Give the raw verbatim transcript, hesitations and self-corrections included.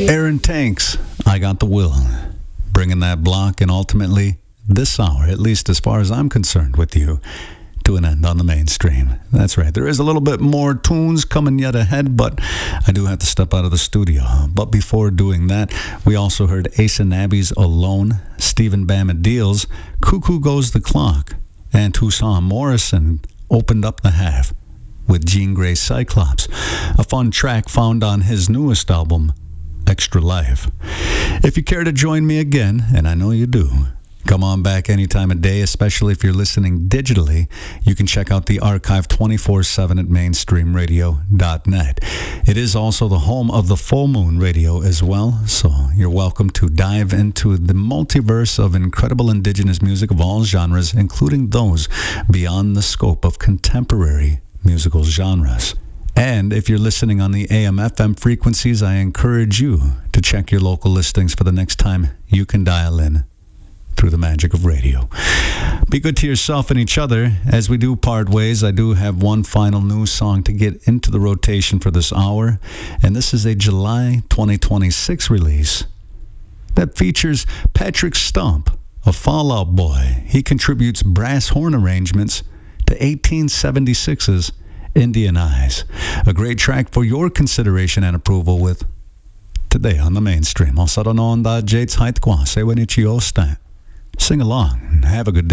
Aaron Tanks, I Got the Will. Bringing that block and ultimately this hour, at least as far as I'm concerned with you, to an end on the mainstream. That's right. There is a little bit more tunes coming yet ahead, but I do have to step out of the studio. But before doing that, we also heard Ace and Abby's Alone, Stephen Bamadiel's Cuckoo Goes the Clock, and Tucson Morrison opened up the half with Jean Grey Cyclops, a fun track found on his newest album, Extra Life. If you care to join me again, and I know you do, come on back any time of day, especially if you're listening digitally. You can check out the archive twenty-four seven at mainstream radio dot net. It is also the home of the Full Moon Radio as well, so you're welcome to dive into the multiverse of incredible indigenous music of all genres, including those beyond the scope of contemporary musical genres. And if you're listening on the A M F M frequencies, I encourage you to check your local listings for the next time you can dial in through the magic of radio. Be good to yourself and each other. As we do part ways, I do have one final new song to get into the rotation for this hour, and this is a July twenty twenty-six release that features Patrick Stump of Fall Out Boy. He contributes brass horn arrangements to eighteen seventy-six's Indian Eyes. A great track for your consideration and approval with today on the mainstream. Sing along and have a good day.